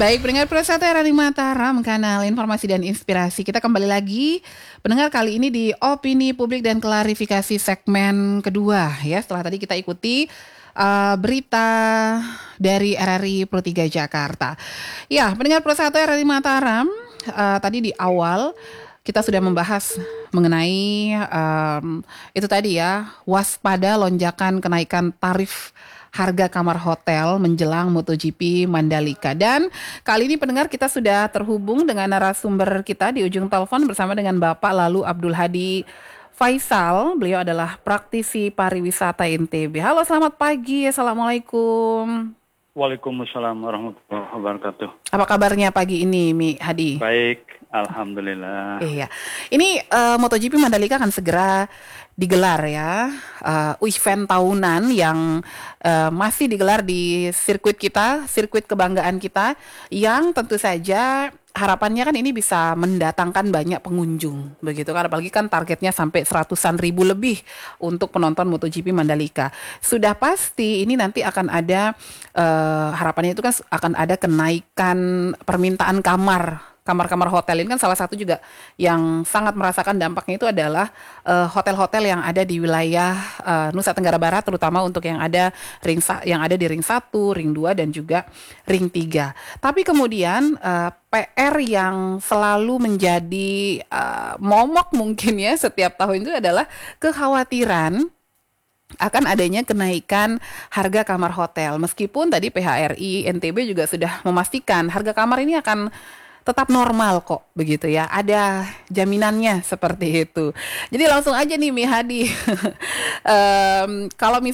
Baik, pendengar Prasata Radio Mataram, kanal informasi dan inspirasi. Kita kembali lagi, pendengar, kali ini di Opini Publik dan Klarifikasi segmen kedua. Ya, setelah tadi kita ikuti berita dari RRI Pro 3 Jakarta. Ya, pendengar Prasata Radio Mataram, tadi di awal kita sudah membahas mengenai itu tadi ya, waspada lonjakan kenaikan tarif harga kamar hotel menjelang MotoGP Mandalika. Dan kali ini pendengar, kita sudah terhubung dengan narasumber kita di ujung telepon bersama dengan Bapak Lalu Abdul Hadi Faisal. Beliau adalah praktisi pariwisata NTB. Halo, selamat pagi. Assalamualaikum. Waalaikumsalam warahmatullahi wabarakatuh. Apa kabarnya pagi ini, Mi Hadi? Baik, alhamdulillah. Iya. Ini MotoGP Mandalika akan segera digelar ya, event tahunan yang masih digelar di sirkuit kita, sirkuit kebanggaan kita, yang tentu saja harapannya kan ini bisa mendatangkan banyak pengunjung, begitu kan, apalagi kan targetnya sampai 100-an ribu lebih untuk penonton MotoGP Mandalika. Sudah pasti ini nanti akan ada harapannya itu kan akan ada kenaikan permintaan kamar hotel. Ini kan salah satu juga yang sangat merasakan dampaknya itu adalah hotel-hotel yang ada di wilayah Nusa Tenggara Barat, terutama untuk yang ada di ring 1, ring 2 dan juga ring 3. Tapi kemudian PR yang selalu menjadi momok mungkin ya setiap tahun itu adalah kekhawatiran akan adanya kenaikan harga kamar hotel. Meskipun tadi PHRI NTB juga sudah memastikan harga kamar ini akan tetap normal kok, begitu ya. Ada jaminannya seperti itu. Jadi langsung aja nih Mi Hadi. Kalau